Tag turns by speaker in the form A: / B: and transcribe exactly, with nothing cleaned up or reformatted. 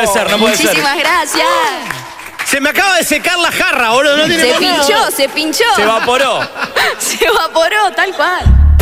A: puede ser, no puede ser.
B: Muchísimas gracias.
C: Se me acaba de secar la jarra, boludo. No tiene
B: Se
C: sentido.
B: pinchó, se pinchó.
A: Se evaporó.
B: Se evaporó, tal cual.